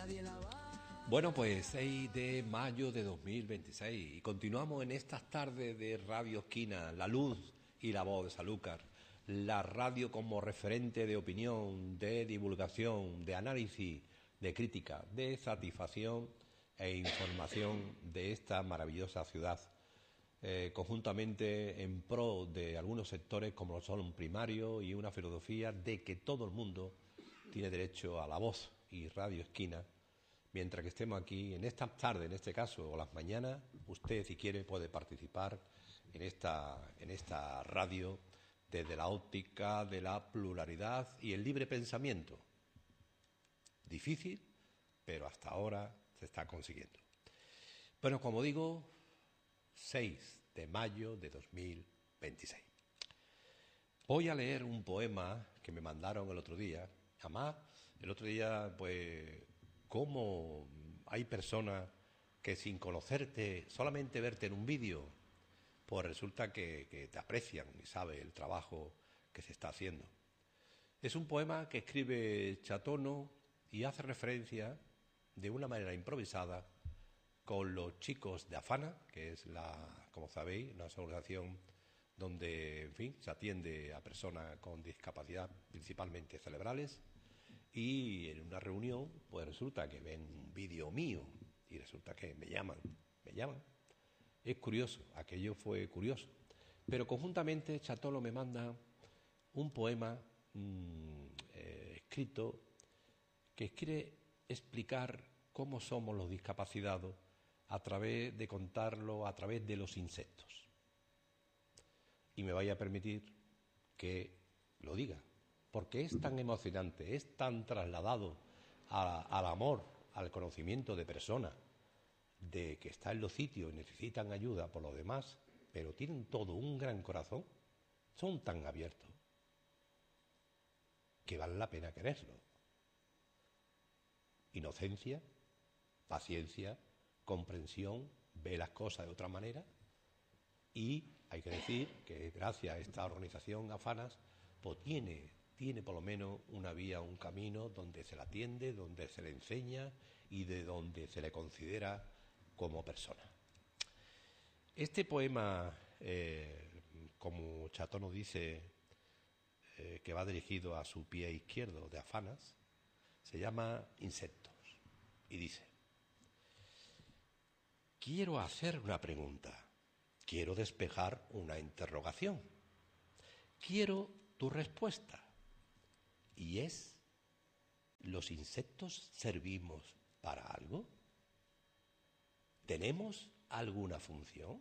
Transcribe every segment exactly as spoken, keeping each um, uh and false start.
Bueno, pues seis de mayo de dos mil veintiséis y continuamos en estas tardes de Radio Esquina, la luz y la voz de Sanlúcar, la radio como referente de opinión, de divulgación, de análisis, de crítica, de satisfacción e información de esta maravillosa ciudad, eh, conjuntamente en pro de algunos sectores como lo son un primario y una filosofía de que todo el mundo tiene derecho a la voz. Y Radio Esquina, mientras que estemos aquí, en esta tarde, en este caso, o las mañanas, usted, si quiere, puede participar en esta, en esta radio desde la óptica de la pluralidad y el libre pensamiento. Difícil, pero hasta ahora se está consiguiendo. Bueno, como digo, seis de mayo de dos mil veintiséis. Voy a leer un poema que me mandaron el otro día. Además, el otro día, pues, cómo hay personas que sin conocerte, solamente verte en un vídeo, pues resulta que, que te aprecian y saben el trabajo que se está haciendo. Es un poema que escribe Chatono y hace referencia de una manera improvisada con los chicos de Afana, que es, la, como sabéis, una asociación donde, en fin, se atiende a personas con discapacidad, principalmente cerebrales, y en una reunión, pues resulta que ven un vídeo mío y resulta que me llaman, me llaman. Es curioso, aquello fue curioso. Pero conjuntamente Chatono me manda un poema mmm, eh, escrito que quiere explicar cómo somos los discapacitados a través de contarlo, a través de los insectos. Y me vaya a permitir que lo diga, porque es tan emocionante, es tan trasladado a, al amor, al conocimiento de personas, de que están en los sitios y necesitan ayuda por los demás, pero tienen todo un gran corazón, son tan abiertos, que vale la pena quererlo. Inocencia, paciencia, comprensión, ve las cosas de otra manera. Y hay que decir que gracias a esta organización Afanas, pues tiene, tiene por lo menos una vía, un camino donde se la atiende, donde se le enseña y de donde se le considera como persona. Este poema, eh, como Chatono dice, eh, que va dirigido a su pie izquierdo de Afanas, se llama Insectos y dice: quiero hacer una pregunta. Quiero despejar una interrogación. Quiero tu respuesta. Y es, ¿los insectos servimos para algo? ¿Tenemos alguna función?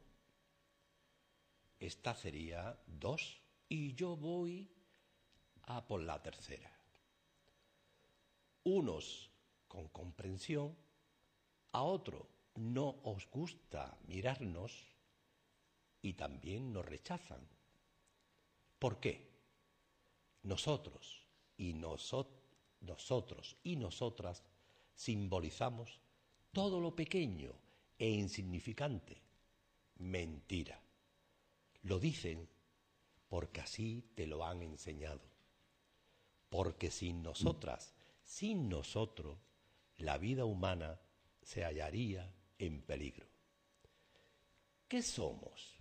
Esta sería dos y yo voy a por la tercera. Unos con comprensión, a otro no os gusta mirarnos y también nos rechazan. ¿Por qué? Nosotros y noso- nosotros y nosotras simbolizamos todo lo pequeño e insignificante. Mentira. Lo dicen porque así te lo han enseñado. Porque sin nosotras, sin nosotros, la vida humana se hallaría en peligro. ¿Qué somos?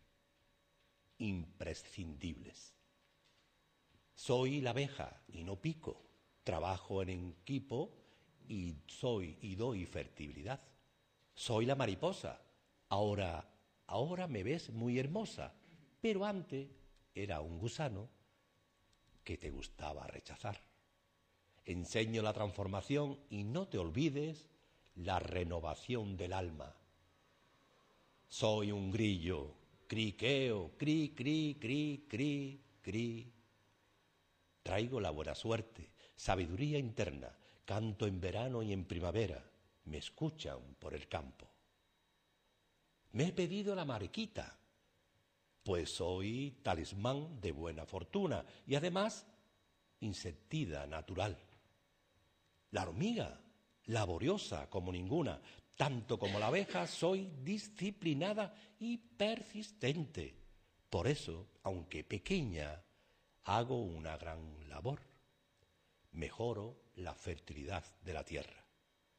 Imprescindibles. Soy la abeja y no pico. Trabajo en equipo y soy y doy fertilidad. Soy la mariposa. Ahora, ahora me ves muy hermosa, pero antes era un gusano que te gustaba rechazar. Enseño la transformación y no te olvides la renovación del alma. Soy un grillo, criqueo, cri, cri, cri, cri, cri. Traigo la buena suerte, sabiduría interna, canto en verano y en primavera, me escuchan por el campo. Me he pedido la mariquita, pues soy talismán de buena fortuna y además insecticida natural. La hormiga, laboriosa como ninguna, tanto como la abeja, soy disciplinada y persistente. Por eso, aunque pequeña, hago una gran labor. Mejoro la fertilidad de la tierra.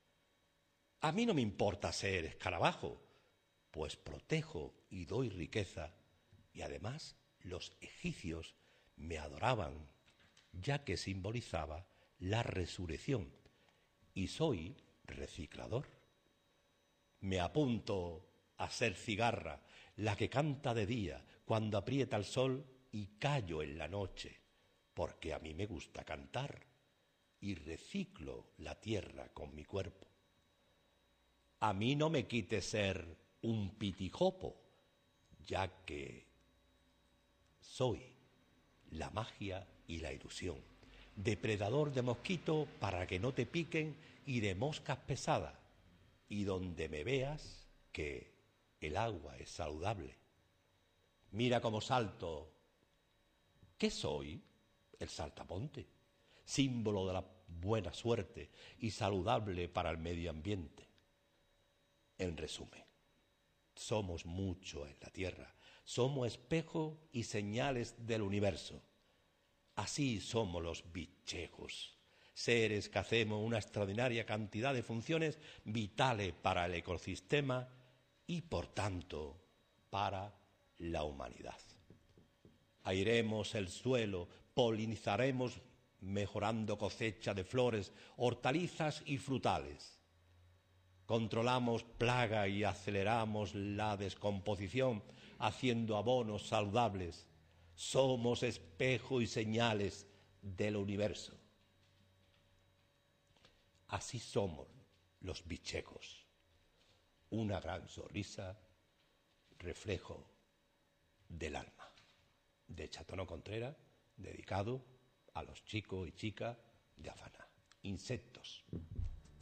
A mí no me importa ser escarabajo, pues protejo y doy riqueza, y además los egipcios me adoraban, ya que simbolizaba la resurrección, y soy reciclador. Me apunto a ser cigarra, la que canta de día cuando aprieta el sol, y callo en la noche, porque a mí me gusta cantar, y reciclo la tierra con mi cuerpo. A mí no me quite ser un pitijopo, ya que soy la magia y la ilusión, depredador de mosquito para que no te piquen y de moscas pesadas, y donde me veas que el agua es saludable. Mira cómo salto. ¿Qué soy? El saltamonte, símbolo de la buena suerte y saludable para el medio ambiente. En resumen, somos mucho en la Tierra, somos espejo y señales del universo. Así somos los bichejos, seres que hacemos una extraordinaria cantidad de funciones vitales para el ecosistema y, por tanto, para la humanidad. Airemos el suelo, polinizaremos mejorando cosecha de flores, hortalizas y frutales. Controlamos plaga y aceleramos la descomposición haciendo abonos saludables. Somos espejo y señales del universo. Así somos los bichejos. Una gran sonrisa, reflejo del alma. De Chatono Contreras, dedicado a los chicos y chicas de Afaná. Insectos.